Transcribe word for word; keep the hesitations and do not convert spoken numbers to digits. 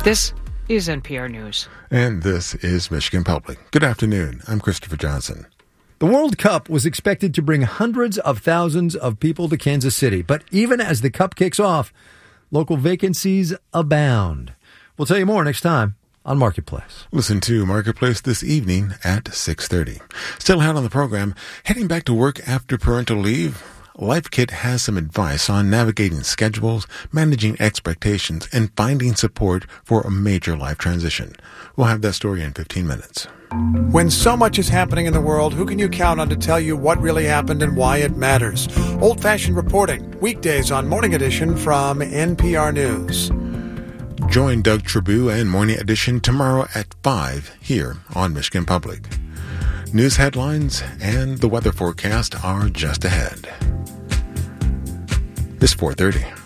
This is N P R News. And this is Michigan Public. Good afternoon. I'm Christopher Johnson. The World Cup was expected to bring hundreds of thousands of people to Kansas City. But even as the Cup kicks off, local vacancies abound. We'll tell you more next time on Marketplace. Listen to Marketplace this evening at six thirty. Still ahead on the program, heading back to work after parental leave, Life Kit has some advice on navigating schedules, managing expectations, and finding support for a major life transition. We'll have that story in fifteen minutes. When so much is happening in the world, who can you count on to tell you what really happened and why it matters? Old-fashioned reporting, weekdays on Morning Edition from N P R News. Join Doug Tribou and Morning Edition tomorrow at five here on Michigan Public. News headlines and the weather forecast are just ahead. It's four thirty.